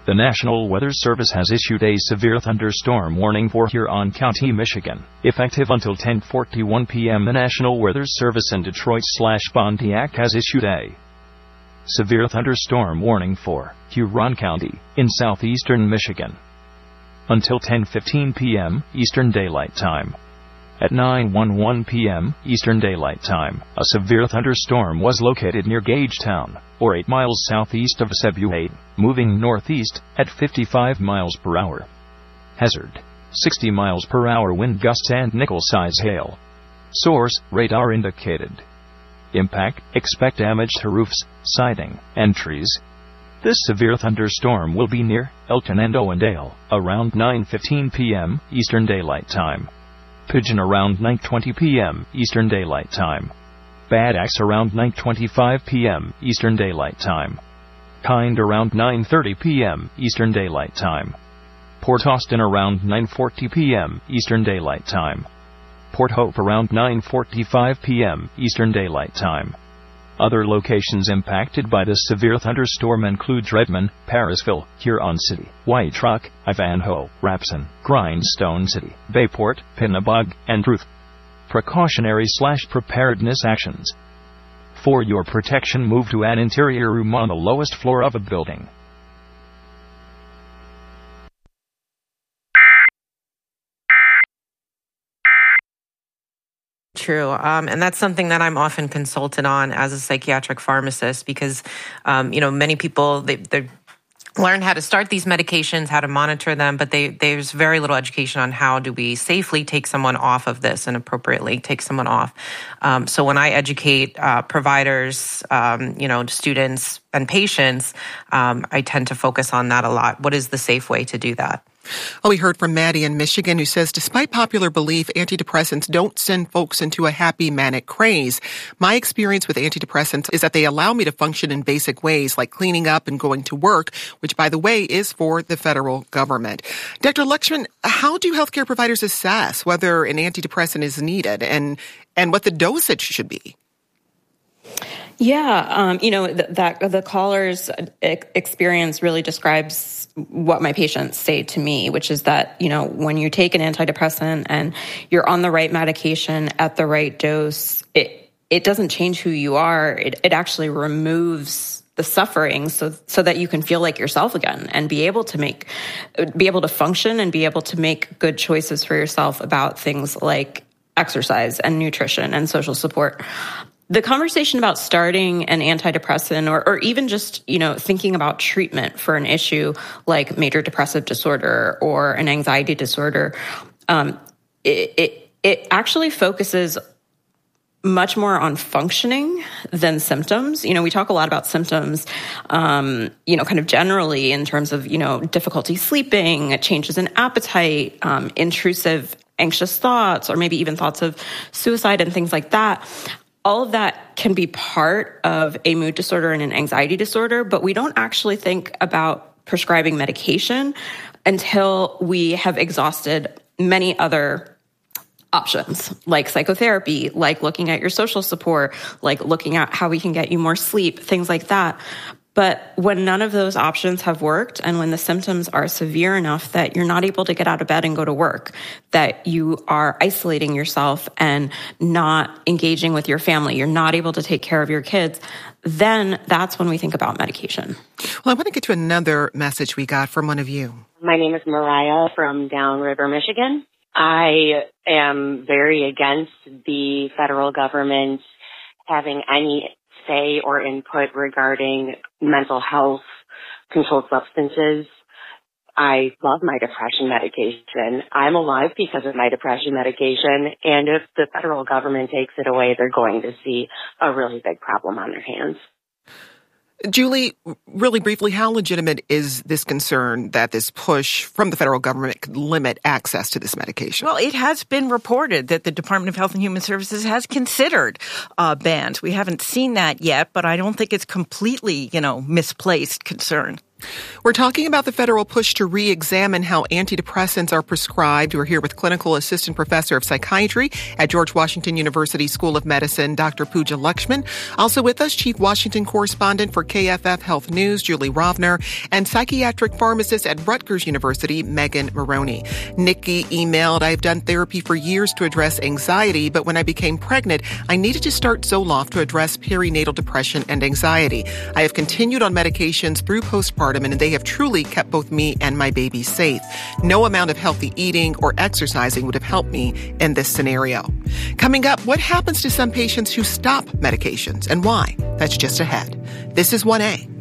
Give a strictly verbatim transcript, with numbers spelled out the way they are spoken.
The National Weather Service has issued a severe thunderstorm warning for Huron County, Michigan. Effective until ten forty-one p.m., the National Weather Service in Detroit slash Pontiac has issued a severe thunderstorm warning for Huron County in southeastern Michigan until ten fifteen p.m. Eastern Daylight Time. At nine eleven p.m. Eastern Daylight Time, a severe thunderstorm was located near Gagetown, or eight miles southeast of Cebu, moving northeast at fifty-five miles per hour. Hazard: sixty miles per hour wind gusts and nickel-size hail. Source: radar indicated. Impact: expect damage to roofs, siding, and trees. This severe thunderstorm will be near Elton and Owendale around nine fifteen p.m. Eastern Daylight Time. Pigeon around nine twenty p.m. Eastern Daylight Time. Bad Axe around nine twenty-five p.m. Eastern Daylight Time. Kind around nine thirty p.m. Eastern Daylight Time. Port Austin around nine forty p.m. Eastern Daylight Time. Port Hope around nine forty-five p.m. Eastern Daylight Time. Other locations impacted by this severe thunderstorm include Redmond, Parisville, Huron City, White Rock, Ivanhoe, Rapson, Grindstone City, Bayport, Pinnabog, and Ruth. Precautionary slash preparedness actions. For your protection, move to an interior room on the lowest floor of a building. True. Um, and that's something that I'm often consulted on as a psychiatric pharmacist because, um, you know, many people, they, they learn how to start these medications, how to monitor them, but they, there's very little education on how do we safely take someone off of this and appropriately take someone off. Um, so when I educate uh, providers, um, you know, students and patients, um, I tend to focus on that a lot. What is the safe way to do that? Well, we heard from Maddie in Michigan, who says, despite popular belief, antidepressants don't send folks into a happy manic craze. My experience with antidepressants is that they allow me to function in basic ways, like cleaning up and going to work, which, by the way, is for the federal government. Doctor Lakshman, how do healthcare providers assess whether an antidepressant is needed and, and what the dosage should be? Yeah, um, you know, th- that the caller's experience really describes what my patients say to me, which is that, you know, when you take an antidepressant and you're on the right medication at the right dose, it it doesn't change who you are. It, it actually removes the suffering so so that you can feel like yourself again and be able to make, be able to function and be able to make good choices for yourself about things like exercise and nutrition and social support. The conversation about starting an antidepressant or, or even just, you know, thinking about treatment for an issue like major depressive disorder or an anxiety disorder, um, it, it, it actually focuses much more on functioning than symptoms. You know, we talk a lot about symptoms, um, you know, kind of generally in terms of, you know, difficulty sleeping, changes in appetite, um, intrusive anxious thoughts, or maybe even thoughts of suicide and things like that. All of that can be part of a mood disorder and an anxiety disorder, but we don't actually think about prescribing medication until we have exhausted many other options, like psychotherapy, like looking at your social support, like looking at how we can get you more sleep, things like that. But when none of those options have worked and when the symptoms are severe enough that you're not able to get out of bed and go to work, that you are isolating yourself and not engaging with your family, you're not able to take care of your kids, then that's when we think about medication. Well, I want to get to another message we got from one of you. My name is Mariah from Downriver, Michigan. I am very against the federal government having any say or input regarding mental health, controlled substances. I love my depression medication. I'm alive because of my depression medication, and if the federal government takes it away, they're going to see a really big problem on their hands. Julie, really briefly, how legitimate is this concern that this push from the federal government could limit access to this medication? Well, it has been reported that the Department of Health and Human Services has considered uh, bans. We haven't seen that yet, but I don't think it's completely, you know, misplaced concern. We're talking about the federal push to re-examine how antidepressants are prescribed. We're here with Clinical Assistant Professor of Psychiatry at George Washington University School of Medicine, Doctor Pooja Lakshman. Also with us, Chief Washington Correspondent for K F F Health News, Julie Rovner, and Psychiatric Pharmacist at Rutgers University, Megan Maroney. Nikki emailed, I have done therapy for years to address anxiety, but when I became pregnant, I needed to start Zoloft to address perinatal depression and anxiety. I have continued on medications through postpartum, and they have truly kept both me and my baby safe. No amount of healthy eating or exercising would have helped me in this scenario. Coming up, what happens to some patients who stop medications and why? That's just ahead. This is one A.